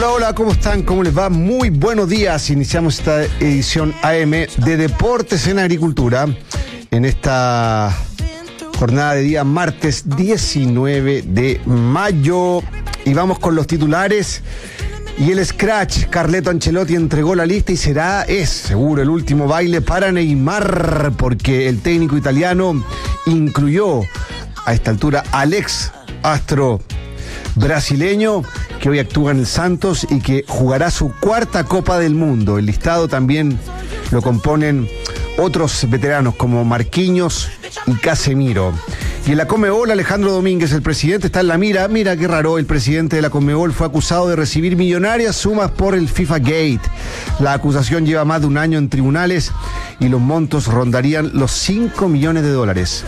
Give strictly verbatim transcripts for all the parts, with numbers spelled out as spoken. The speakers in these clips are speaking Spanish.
Hola, hola, ¿cómo están? ¿Cómo les va? Muy buenos días. Iniciamos esta edición A M de Deportes en Agricultura en esta jornada de día martes diecinueve de mayo. Y vamos con los titulares. Y el scratch, Carleto Ancelotti entregó la lista y será, es seguro, el último baile para Neymar, porque el técnico italiano incluyó a esta altura al ex astro brasileño que hoy actúa en el Santos y que jugará su cuarta Copa del Mundo. El listado también lo componen otros veteranos como Marquinhos y Casemiro. Y en la Conmebol, Alejandro Domínguez, el presidente, está en la mira. Mira qué raro, el presidente de la Conmebol fue acusado de recibir millonarias sumas por el FIFA Gate. La acusación lleva más de un año en tribunales y los montos rondarían los cinco millones de dólares.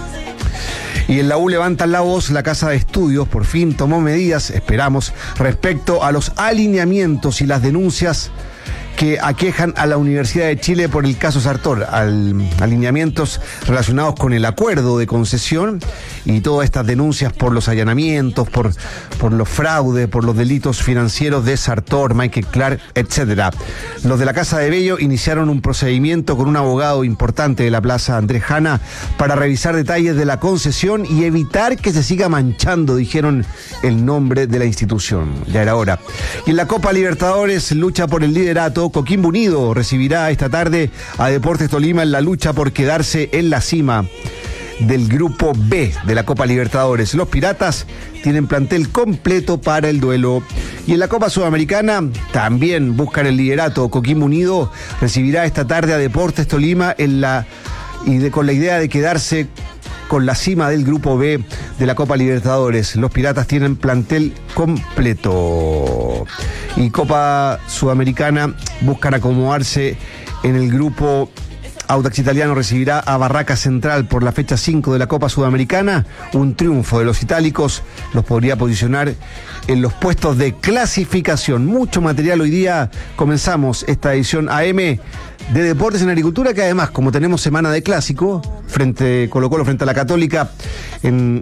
Y en la U levantan la voz, la Casa de Estudios por fin tomó medidas, esperamos, respecto a los alineamientos y las denuncias que aquejan a la Universidad de Chile por el caso Sartor, al, alineamientos relacionados con el acuerdo de concesión y todas estas denuncias por los allanamientos, por, por los fraudes, por los delitos financieros de Sartor, Michael Clark, etcétera. Los de la Casa de Bello iniciaron un procedimiento con un abogado importante de la Plaza, Andrés Jana, para revisar detalles de la concesión y evitar que se siga manchando, dijeron, el nombre de la institución. Ya era hora. Y en la Copa Libertadores, lucha por el liderato. Coquimbo Unido recibirá esta tarde a Deportes Tolima en la lucha por quedarse en la cima del grupo B de la Copa Libertadores. Los Piratas tienen plantel completo para el duelo. Y en la Copa Sudamericana también buscan el liderato. Coquimbo Unido recibirá esta tarde a Deportes Tolima en la y de, con la idea de quedarse con la cima del grupo B de la Copa Libertadores. Los Piratas tienen plantel completo. Y Copa Sudamericana buscan acomodarse en el grupo. Audax Italiano recibirá a Barraca Central por la fecha cinco de la Copa Sudamericana. Un triunfo de los itálicos los podría posicionar en los puestos de clasificación. Mucho material hoy día. Comenzamos esta edición A M de Deportes en Agricultura, que además, como tenemos semana de clásico, frente Colo Colo frente a la Católica, en